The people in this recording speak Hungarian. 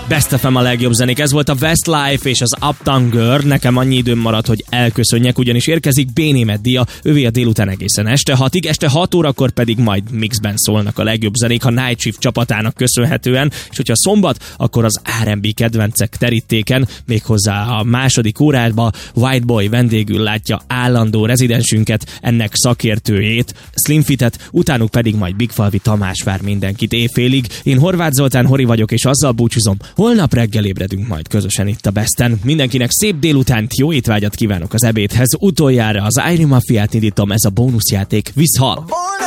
Best FM a legjobb zenék, ez volt a Westlife és az Uptown Girl. Nekem annyi időm maradt, hogy elköszönjek, ugyanis érkezik B-Német Dia, ővé a délután egészen este 6-ig, este 6 órakor pedig majd mixben szólnak a legjobb zenék a Night Shift csapatának köszönhetően, és hogyha szombat, akkor az R&B kedvencek terítéken, méghozzá a második órában White Boy vendégül látja állandó rezidensünket, ennek szakértőjét, Slimfitet, utánuk pedig majd Bigfalvi Tamás vár mindenkit éjfélig. Én Horváth Zoltán Hori vagyok, és azzal búcsúzom, holnap reggel ébredünk majd közösen itt a Besten. Mindenkinek szép délutánt, jó étvágyat kívánok az ebédhez. Utoljára az Irie Mafiát indítom, ez a bónuszjáték. Viszhal!